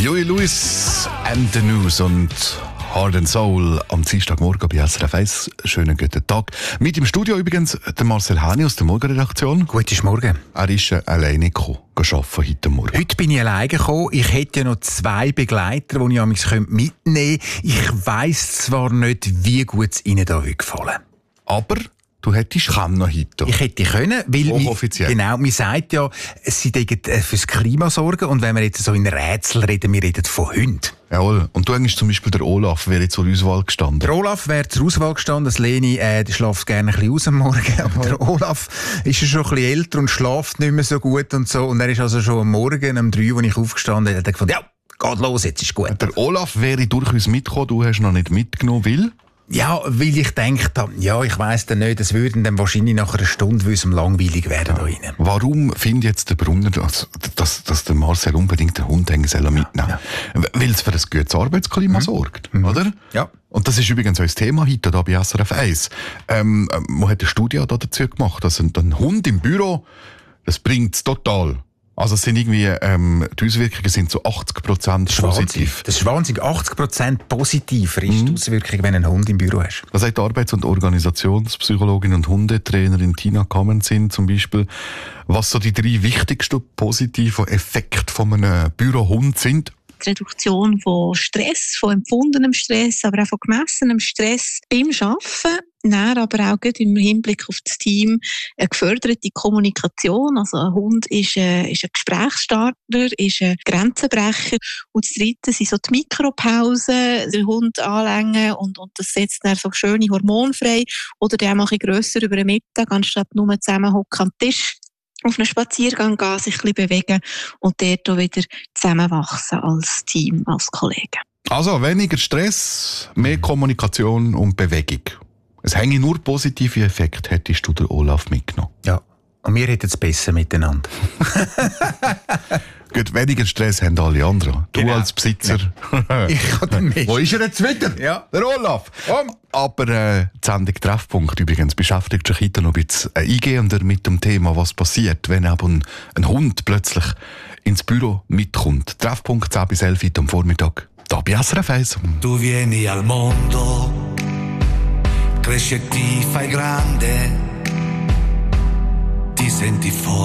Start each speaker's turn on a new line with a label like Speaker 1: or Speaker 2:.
Speaker 1: Joey Lewis and the News und Heart and Soul am Dienstagmorgen bei SRF 1. Schönen guten Tag. Mit im Studio übrigens der Marcel Häni aus der Morgenredaktion.
Speaker 2: Guten Morgen.
Speaker 1: Er ist alleine gekommen, arbeiten heute Morgen.
Speaker 2: Heute bin ich alleine gekommen. Ich hätte ja noch 2 Begleiter, die ich mitnehmen könnte. Ich weiss zwar nicht, wie gut es ihnen da gefallen würde.
Speaker 1: Aber du hättest können heute.
Speaker 2: Ich hätte können, weil man sagt ja, sie fürs Klima sorgen. Und wenn wir jetzt so in Rätsel reden, wir reden von Hunden.
Speaker 1: Jawohl. Und du hättest zum Beispiel der Olaf wäre zur Auswahl gestanden.
Speaker 2: Der Olaf wäre zur Auswahl gestanden. Das Leni, der schläft gerne ein bisschen aus am Morgen. Aber der Olaf ist ja schon ein bisschen älter und schläft nicht mehr so gut und so. Und er ist also schon am Morgen, um 3 Uhr, als ich aufgestanden bin, hat er gefunden, ja, geht los, jetzt ist gut.
Speaker 1: Der Olaf wäre durchaus mitgekommen, du hast noch nicht mitgenommen, weil?
Speaker 2: Ja, weil ich gedacht habe, ja, ich weiss dann nicht, es würde dann wahrscheinlich nach einer Stunde langweilig werden da rein.
Speaker 1: Warum findet jetzt der Brunner, dass der Marcel unbedingt den Hund mitnehmen soll? Ja. Weil es für ein gutes Arbeitsklima sorgt, oder?
Speaker 2: Ja.
Speaker 1: Und das ist übrigens auch das Thema heute hier bei SRF 1. Man hat eine Studie dazu gemacht, dass ein Hund im Büro, das bringt es total. Also es sind irgendwie, die Auswirkungen sind so 80% positiv.
Speaker 2: Das ist Wahnsinn. 80% positiver ist die Auswirkung, wenn du einen Hund im Büro hast.
Speaker 1: Das sagt die Arbeits- und Organisationspsychologin und Hundetrainerin Tina Kamenzin zum Beispiel, was so die 3 wichtigsten positiven Effekte von einem Bürohund sind.
Speaker 3: Die Reduktion von Stress, von empfundenem Stress, aber auch von gemessenem Stress beim Arbeiten. Dann aber auch im Hinblick auf das Team eine geförderte Kommunikation. Also ein Hund ist ein Gesprächsstarter, ist ein Grenzenbrecher. Und das Dritte sind so die Mikropausen, den Hund anlängen und das setzt dann so schöne Hormone frei. Oder der mache ich grösser über den Mittag, anstatt nur zusammenhocken am Tisch. Auf einen Spaziergang gehen, sich ein bisschen bewegen und dort auch wieder zusammenwachsen als Team, als Kollegen.
Speaker 1: Also weniger Stress, mehr Kommunikation und Bewegung. Es hänge nur positive Effekte, hättest du den Olaf mitgenommen.
Speaker 2: Ja, und wir hätten es besser miteinander.
Speaker 1: Gut, weniger Stress haben alle anderen. Du als Besitzer.
Speaker 2: Ja. Ich habe den Mist.
Speaker 1: Wo ist er jetzt wieder?
Speaker 2: Ja.
Speaker 1: Der Olaf. Aber die Sendung Treffpunkt übrigens beschäftigt sich heute noch ein bisschen eingehender mit dem Thema, was passiert, wenn eben ein Hund plötzlich ins Büro mitkommt. Treffpunkt 10 bis 11 heute am Vormittag. Da bei SRF 1.
Speaker 4: Tu vieni al mondo, cresci e ti fai grande, ti senti forte.